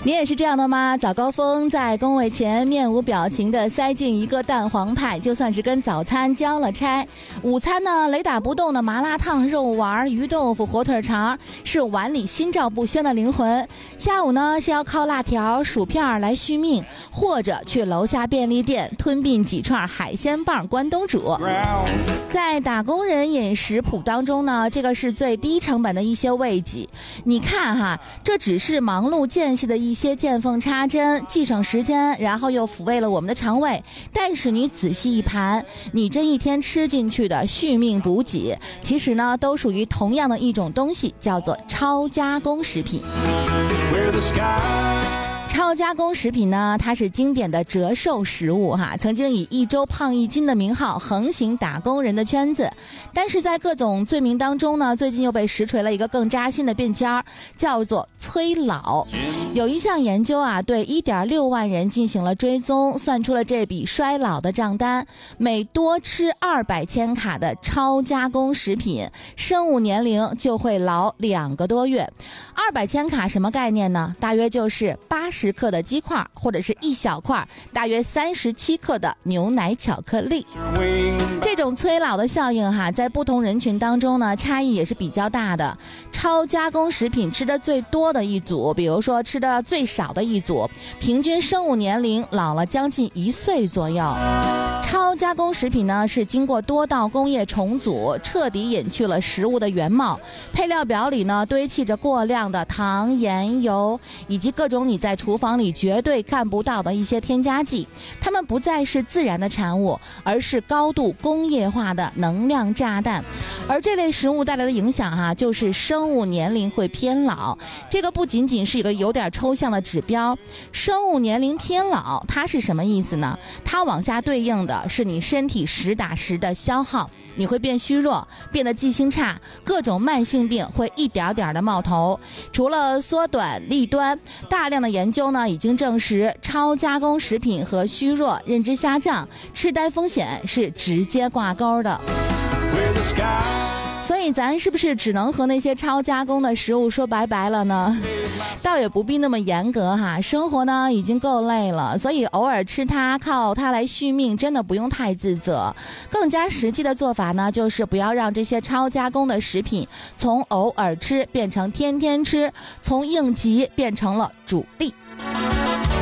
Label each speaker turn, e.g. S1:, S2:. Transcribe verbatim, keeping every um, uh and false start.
S1: 你也是这样的吗？早高峰在工位前面无表情地塞进一个蛋黄派，就算是跟早餐交了差。午餐呢，雷打不动的麻辣烫、肉丸、鱼豆腐、火腿肠是碗里心照不宣的灵魂。下午呢，是要靠辣条、薯片来续命，或者去楼下便利店吞并几串海鲜棒关东煮。在打工人饮食谱当中呢，这个是最低成本的一些慰藉。你看哈，这只是忙碌间隙的一些见缝插针，既省时间，然后又抚慰了我们的肠胃。但是你仔细一盘，你这一天吃进去的续命补给，其实呢都属于同样的一种东西，叫做超加工食品。超加工食品呢，它是经典的折寿食物哈，曾经以一周胖一斤的名号横行打工人的圈子。但是在各种罪名当中呢，最近又被实锤了一个更扎心的便签，叫做催老。有一项研究啊，对 一点六万人进行了追踪，算出了这笔衰老的账单。每多吃二百千卡的超加工食品，生物年龄就会老两个多月。二百千卡什么概念呢？大约就是八十克的鸡块，或者是一小块大约三十七克的牛奶巧克力。这种催老的效应哈，在不同人群当中呢，差异也是比较大的。超加工食品吃的最多的一组，比如说吃的最少的一组，平均生物年龄老了将近一岁左右。超加工食品呢，是经过多道工业重组，彻底隐去了食物的原貌。配料表里呢，堆砌着过量的糖、盐、油，以及各种你在厨房里绝对看不到的一些添加剂。它们不再是自然的产物，而是高度工业化的能量炸弹。而这类食物带来的影响哈、啊，就是生物年龄会偏老。这个不仅仅是一个有点抽象的指标，生物年龄偏老，它是什么意思呢？它往下对应的是你身体实打实的消耗，你会变虚弱，变得记性差，各种慢性病会一点点的冒头。除了缩短利端，大量的研究呢已经证实，超加工食品和虚弱、认知下降、痴呆风险是直接挂钩的。所以咱是不是只能和那些超加工的食物说拜拜了呢？倒也不必那么严格哈，生活呢已经够累了，所以偶尔吃它，靠它来续命，真的不用太自责。更加实际的做法呢，就是不要让这些超加工的食品从偶尔吃变成天天吃，从应急变成了主力。